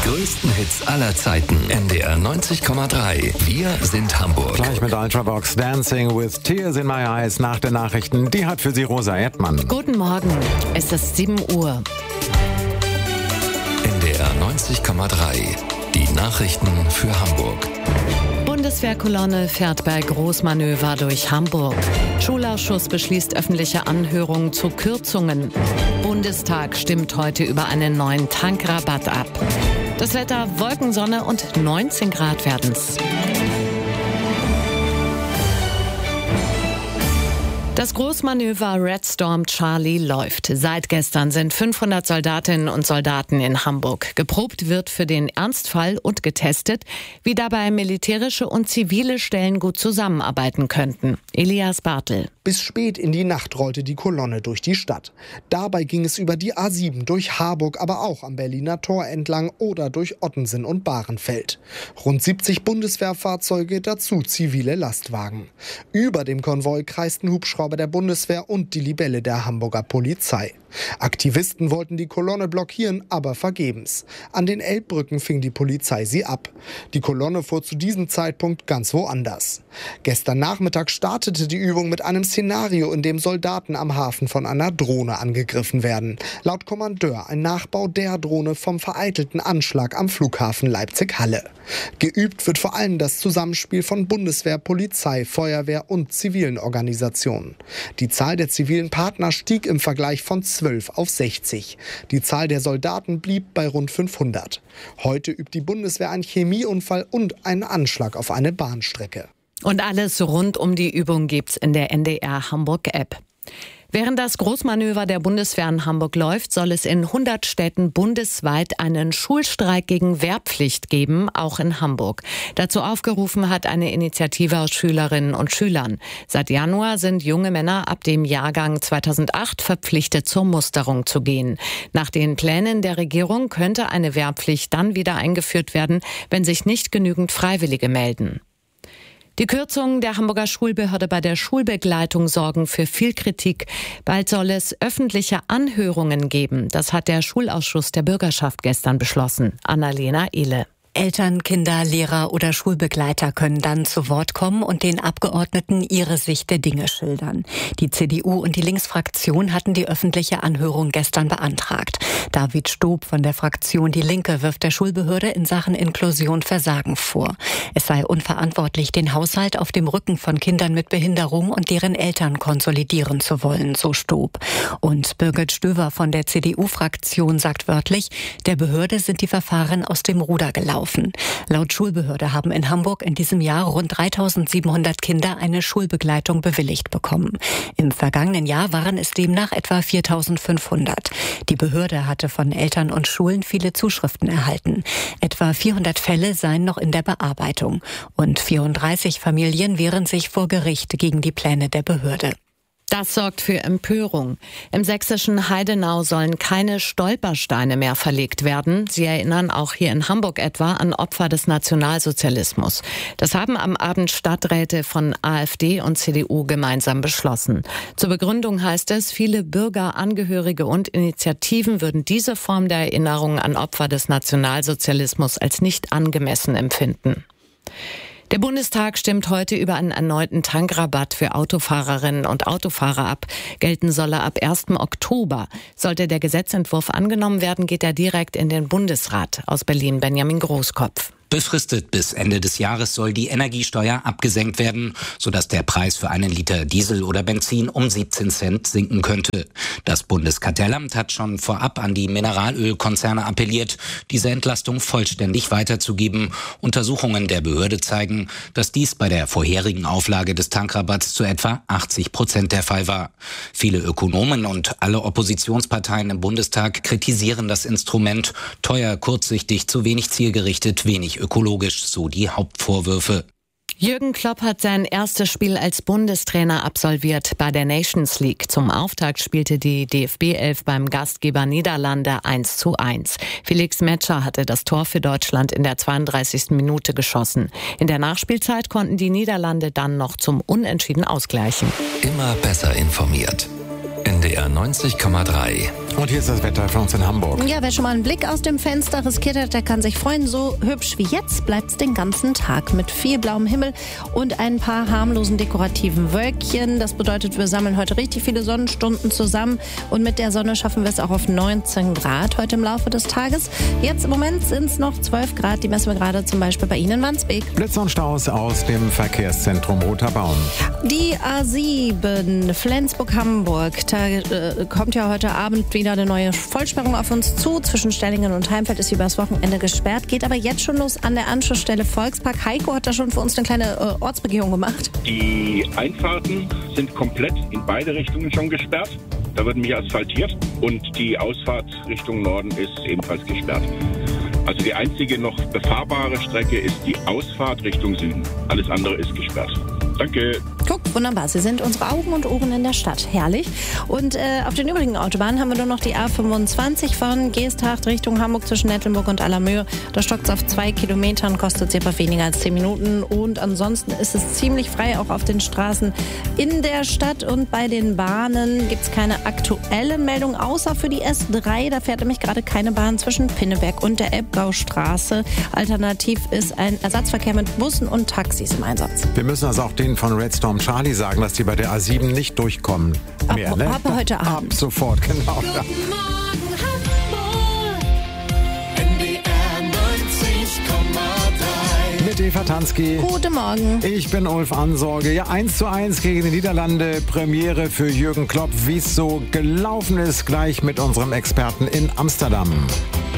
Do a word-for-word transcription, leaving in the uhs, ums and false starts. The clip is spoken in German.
größten Hits aller Zeiten. N D R neunzig Komma drei. Wir sind Hamburg. Gleich mit Ultravox Dancing with Tears in My Eyes nach den Nachrichten. Die hat für Sie Rosa Erdmann. Guten Morgen. Es ist sieben Uhr. N D R neunzig Komma drei. Die Nachrichten für Hamburg. Bundeswehrkolonne fährt bei Großmanöver durch Hamburg. Schulausschuss beschließt öffentliche Anhörung zu Kürzungen. Bundestag stimmt heute über einen neuen Tankrabatt ab. Das Wetter: Wolken, Sonne und neunzehn Grad werden's. Das Großmanöver Red Storm Charlie läuft. Seit gestern sind fünfhundert Soldatinnen und Soldaten in Hamburg. Geprobt wird für den Ernstfall und getestet, wie dabei militärische und zivile Stellen gut zusammenarbeiten könnten. Elias Bartel. Bis spät in die Nacht rollte die Kolonne durch die Stadt. Dabei ging es über die A sieben, durch Harburg, aber auch am Berliner Tor entlang oder durch Ottensen und Bahrenfeld. Rund siebzig Bundeswehrfahrzeuge, dazu zivile Lastwagen. Über dem Konvoi kreisten Hubschrauber der Bundeswehr und die Libelle der Hamburger Polizei. Aktivisten wollten die Kolonne blockieren, aber vergebens. An den Elbbrücken fing die Polizei sie ab. Die Kolonne fuhr zu diesem Zeitpunkt ganz woanders. Gestern Nachmittag startete die Übung mit einem Szenario, in dem Soldaten am Hafen von einer Drohne angegriffen werden. Laut Kommandeur ein Nachbau der Drohne vom vereitelten Anschlag am Flughafen Leipzig-Halle. Geübt wird vor allem das Zusammenspiel von Bundeswehr, Polizei, Feuerwehr und zivilen Organisationen. Die Zahl der zivilen Partner stieg im Vergleich von zwölf auf sechzig. Die Zahl der Soldaten blieb bei rund fünfhundert. Heute übt die Bundeswehr einen Chemieunfall und einen Anschlag auf eine Bahnstrecke. Und alles rund um die Übung gibt's in der N D R Hamburg App. Während das Großmanöver der Bundeswehr in Hamburg läuft, soll es in hundert Städten bundesweit einen Schulstreik gegen Wehrpflicht geben, auch in Hamburg. Dazu aufgerufen hat eine Initiative aus Schülerinnen und Schülern. Seit Januar sind junge Männer ab dem Jahrgang zweitausendacht verpflichtet, zur Musterung zu gehen. Nach den Plänen der Regierung könnte eine Wehrpflicht dann wieder eingeführt werden, wenn sich nicht genügend Freiwillige melden. Die Kürzungen der Hamburger Schulbehörde bei der Schulbegleitung sorgen für viel Kritik. Bald soll es öffentliche Anhörungen geben. Das hat der Schulausschuss der Bürgerschaft gestern beschlossen. Annalena Ehle. Eltern, Kinder, Lehrer oder Schulbegleiter können dann zu Wort kommen und den Abgeordneten ihre Sicht der Dinge schildern. Die C D U und die Linksfraktion hatten die öffentliche Anhörung gestern beantragt. David Stob von der Fraktion Die Linke wirft der Schulbehörde in Sachen Inklusion Versagen vor. Es sei unverantwortlich, den Haushalt auf dem Rücken von Kindern mit Behinderung und deren Eltern konsolidieren zu wollen, so Stob. Und Birgit Stöver von der C D U-Fraktion sagt wörtlich, der Behörde sind die Verfahren aus dem Ruder gelaufen. Laut Schulbehörde haben in Hamburg in diesem Jahr rund dreitausendsiebenhundert Kinder eine Schulbegleitung bewilligt bekommen. Im vergangenen Jahr waren es demnach etwa viertausendfünfhundert. Die Behörde hatte von Eltern und Schulen viele Zuschriften erhalten. Etwa vierhundert Fälle seien noch in der Bearbeitung. Und vierunddreißig Familien wehren sich vor Gericht gegen die Pläne der Behörde. Das sorgt für Empörung. Im sächsischen Heidenau sollen keine Stolpersteine mehr verlegt werden. Sie erinnern auch hier in Hamburg etwa an Opfer des Nationalsozialismus. Das haben am Abend Stadträte von AfD und C D U gemeinsam beschlossen. Zur Begründung heißt es, viele Bürger, Angehörige und Initiativen würden diese Form der Erinnerung an Opfer des Nationalsozialismus als nicht angemessen empfinden. Der Bundestag stimmt heute über einen erneuten Tankrabatt für Autofahrerinnen und Autofahrer ab. Gelten soll er ab ersten Oktober. Sollte der Gesetzentwurf angenommen werden, geht er direkt in den Bundesrat. Aus Berlin Benjamin Großkopf. Befristet bis Ende des Jahres soll die Energiesteuer abgesenkt werden, sodass der Preis für einen Liter Diesel oder Benzin um siebzehn Cent sinken könnte. Das Bundeskartellamt hat schon vorab an die Mineralölkonzerne appelliert, diese Entlastung vollständig weiterzugeben. Untersuchungen der Behörde zeigen, dass dies bei der vorherigen Auflage des Tankrabatts zu etwa achtzig Prozent der Fall war. Viele Ökonomen und alle Oppositionsparteien im Bundestag kritisieren das Instrument. Teuer, kurzsichtig, zu wenig zielgerichtet, wenig ökologisch, so die Hauptvorwürfe. Jürgen Klopp hat sein erstes Spiel als Bundestrainer absolviert bei der Nations League. Zum Auftakt spielte die D F B elf beim Gastgeber Niederlande eins zu eins. Felix Metscher hatte das Tor für Deutschland in der zweiunddreißigsten Minute geschossen. In der Nachspielzeit konnten die Niederlande dann noch zum Unentschieden ausgleichen. Immer besser informiert. N D R neunzig Komma drei. Und hier ist das Wetter für uns in Hamburg. Ja, wer schon mal einen Blick aus dem Fenster riskiert hat, der kann sich freuen. So hübsch wie jetzt bleibt es den ganzen Tag mit viel blauem Himmel und ein paar harmlosen dekorativen Wölkchen. Das bedeutet, wir sammeln heute richtig viele Sonnenstunden zusammen und mit der Sonne schaffen wir es auch auf neunzehn Grad heute im Laufe des Tages. Jetzt im Moment sind es noch zwölf Grad, die messen wir gerade zum Beispiel bei Ihnen in Wandsbek. Blitze und Staus aus dem Verkehrszentrum Roter Baum. Die A sieben Flensburg-Hamburg, da äh, kommt ja heute Abend wieder eine neue Vollsperrung auf uns zu. Zwischen Stellingen und Heimfeld ist übers Wochenende gesperrt. Geht aber jetzt schon los an der Anschlussstelle Volkspark. Heiko hat da schon für uns eine kleine äh, Ortsbegehung gemacht. Die Einfahrten sind komplett in beide Richtungen schon gesperrt. Da wird nämlich asphaltiert. Und die Ausfahrt Richtung Norden ist ebenfalls gesperrt. Also die einzige noch befahrbare Strecke ist die Ausfahrt Richtung Süden. Alles andere ist gesperrt. Danke. Guck, wunderbar. Sie sind unsere Augen und Ohren in der Stadt. Herrlich. Und äh, auf den übrigen Autobahnen haben wir nur noch die A fünfundzwanzig von Geesthacht Richtung Hamburg zwischen Nettelnburg und Allermöhe. Da stockt es auf zwei Kilometern, kostet sie aber weniger als zehn Minuten. Und ansonsten ist es ziemlich frei, auch auf den Straßen in der Stadt. Und bei den Bahnen gibt es keine aktuellen Meldungen, außer für die S drei. Da fährt nämlich gerade keine Bahn zwischen Pinneberg und der Elbgaustraße. Alternativ ist ein Ersatzverkehr mit Bussen und Taxis im Einsatz. Wir müssen also auch den von Red Storm Charlie sagen, dass die bei der A sieben nicht durchkommen mehr. Ab, ne? ab heute Abend. Ab sofort, genau. Ja. Guten Morgen Hamburg, N D R neunzig Komma drei. Mit Eva Tansky. Guten Morgen. Ich bin Ulf Ansorge. Ja, eins zu eins gegen die Niederlande. Premiere für Jürgen Klopp. Wie es so gelaufen ist, gleich mit unserem Experten in Amsterdam.